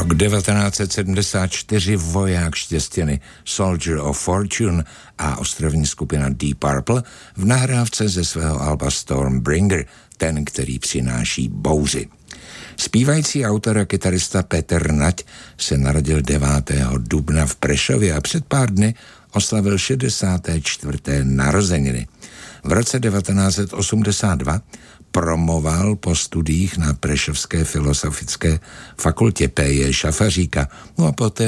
Rok 1974, voják štěstěny Soldier of Fortune a ostrovní skupina Deep Purple v nahrávce ze svého alba Stormbringer, ten, který přináší bouři. Zpívající autor a kytarista Petr Nať se narodil 9. dubna v Prešově a před pár dny oslavil 64. narozeniny. V roce 1982 promoval po studiích na Prešovské filozofické fakultě P.J. Šafaříka, no a poté